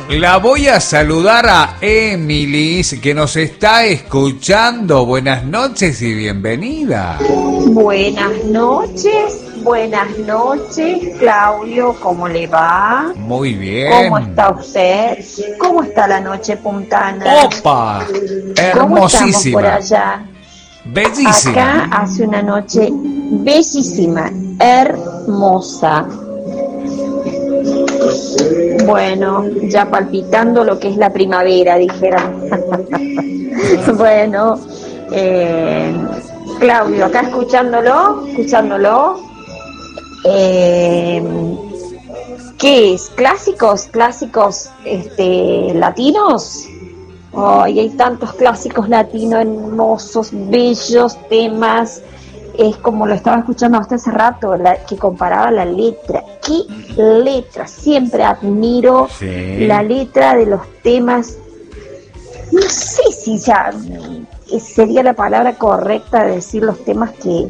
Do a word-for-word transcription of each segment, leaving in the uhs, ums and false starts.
La voy a saludar a Emilis, que nos está escuchando. Buenas noches y bienvenida. Buenas noches, buenas noches, Claudio, ¿cómo le va? Muy bien. ¿Cómo está usted? ¿Cómo está la noche puntana? ¡Opa! ¿Cómo estamos Hermosísima. por allá? Bellísima. Acá hace una noche bellísima, hermosa. Bueno, ya palpitando lo que es la primavera, dijeron. Bueno, eh, Claudio, acá escuchándolo, escuchándolo. Eh, ¿Qué es? ¿Clásicos? ¿Clásicos este, latinos? Oh, y hay tantos clásicos latinos hermosos, bellos temas. Es como lo estaba escuchando hasta hace rato, la, que comparaba la letra. ¿Qué letra? Siempre admiro Sí. la letra de los temas. No sé si ya sería la palabra correcta de decir los temas que...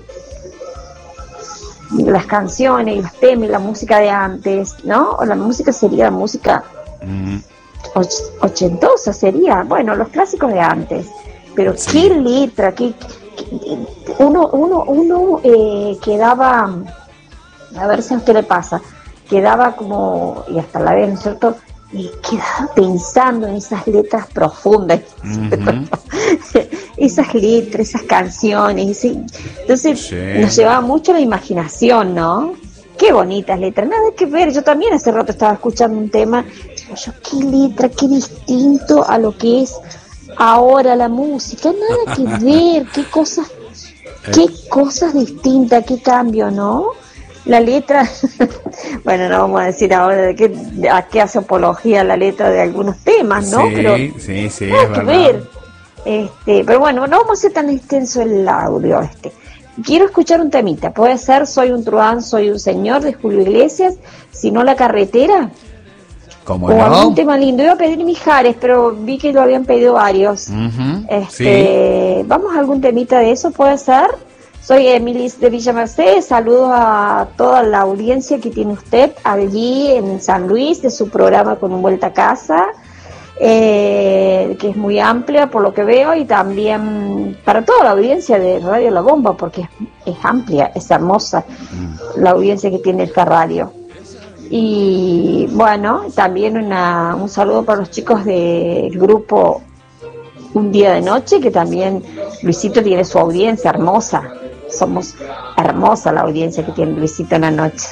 las canciones, los temas y la música de antes, ¿no? O la música sería la música Mm. och- ochentosa, sería, bueno, los clásicos de antes. Pero Sí. qué letra, qué... uno uno uno eh, quedaba, a ver si a usted le pasa, quedaba como, y hasta la vez, ¿no es cierto?, y quedaba pensando en esas letras profundas. Ujú. Esas letras, esas canciones, ese- entonces Sí. nos llevaba mucho la imaginación, ¿no? Qué bonitas letras, nada que ver. Yo también hace rato estaba escuchando un tema, digo yo, qué letra, qué distinto a lo que es ahora la música, nada que ver, qué cosas, qué cosas distintas, qué cambio, ¿no? La letra, bueno, no vamos a decir ahora de qué, de a qué hace apología la letra de algunos temas, ¿no? Sí, Pero sí, sí, nada es que verdad. ver. Este, pero bueno, no vamos a hacer tan extenso el audio este. Quiero escuchar un temita, puede ser Soy un truán, soy un señor de Julio Iglesias, si no La Carretera. ¿Cómo O algún no? tema lindo. Iba a pedir Mijares, pero vi que lo habían pedido varios. Ujú, Este, vamos a algún temita de eso, puede ser. Soy Emilis de Villa Mercedes, saludos a toda la audiencia que tiene usted allí en San Luis de su programa Con un Vuelta a Casa, eh, que es muy amplia por lo que veo, y también para toda la audiencia de Radio La Bomba, porque es, es amplia, es hermosa la audiencia que tiene esta radio. Y bueno, también una, un saludo para los chicos del grupo Un Día de Noche, que también Luisito tiene su audiencia hermosa. Somos hermosa la audiencia que tiene Luisito en la noche.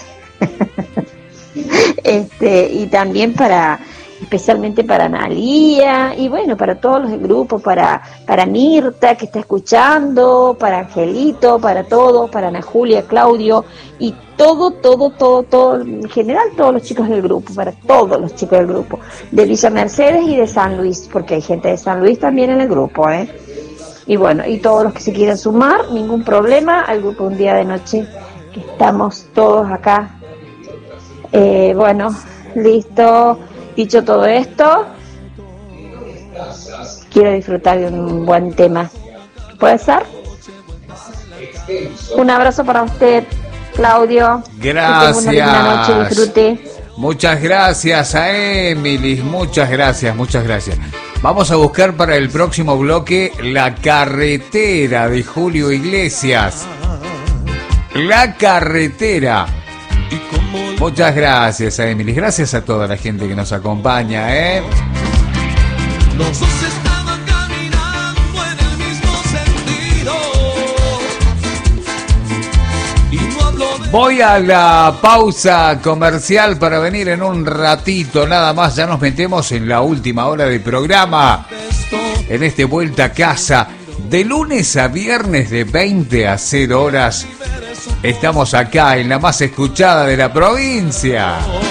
este Y también para, especialmente para Analía, y bueno, para todos los del grupo, para, para Mirta que está escuchando, para Angelito, para todos, para Ana Julia, Claudio, y todo, todo, todo, todo, en general todos los chicos del grupo, para todos los chicos del grupo, de Villa Mercedes y de San Luis, porque hay gente de San Luis también en el grupo, ¿eh? Y bueno, y todos los que se quieran sumar, ningún problema, al grupo Un Día de Noche, que estamos todos acá. Eh, bueno, listo. Dicho todo esto, quiero disfrutar de un buen tema. ¿Puede ser? Un abrazo para usted, Claudio. Gracias. Que tenga una linda noche, disfrute. Muchas gracias a Emilis, muchas gracias, muchas gracias. Vamos a buscar para el próximo bloque La Carretera de Julio Iglesias. La Carretera. Muchas gracias a Emilis, gracias a toda la gente que nos acompaña, ¿eh? Los dos estaban caminando en el mismo sentido. Y no hablo de... Voy a la pausa comercial para venir en un ratito, nada más, ya nos metemos en la última hora del programa, en este Vuelta a Casa, de lunes a viernes de veinte a cero horas, estamos acá en la más escuchada de la provincia.